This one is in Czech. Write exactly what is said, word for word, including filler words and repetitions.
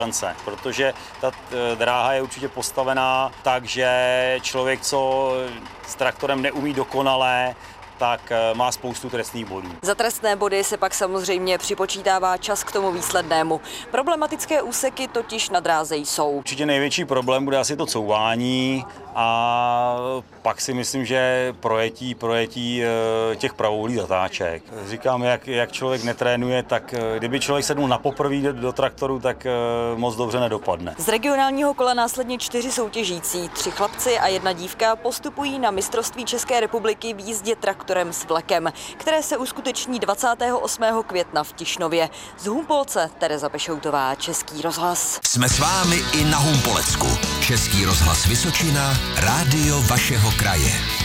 protože ta dráha je určitě postavená tak, že člověk, co s traktorem neumí dokonale, tak má spoustu trestných bodů. Za trestné body se pak samozřejmě připočítává čas k tomu výslednému. Problematické úseky totiž na dráze jsou. Určitě největší problém bude asi to couvání a pak si myslím, že projetí, projetí těch pravoulí zatáček. Říkám, jak, jak člověk netrénuje, tak kdyby člověk sednul na poprvé do, do traktoru, tak moc dobře nedopadne. Z regionálního kola následně čtyři soutěžící, tři chlapci a jedna dívka postupují na mistrovství České republiky v jízdě traktorem s vlekem, které se uskuteční dvacátého osmého května v Tišnově. Z Humpolce Tereza Pešoutová, Český rozhlas. Jsme s vámi i na Humpolecku. Český rozhlas Vysočina, rádio vašeho kraje.